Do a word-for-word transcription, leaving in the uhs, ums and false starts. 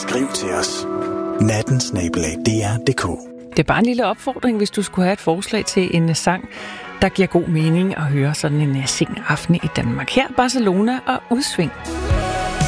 skriv til os. natten snabel-a d r punktum d k. Det er bare en lille opfordring, hvis du skulle have et forslag til en sang, der giver god mening at høre sådan en sen aften i Danmark. Her Barcelona og Udsving.